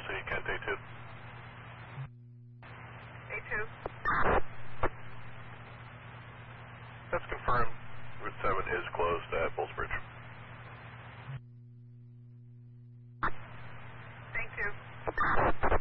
City, Kent A2. A2. That's confirmed. Route 7 is closed at Bulls Bridge.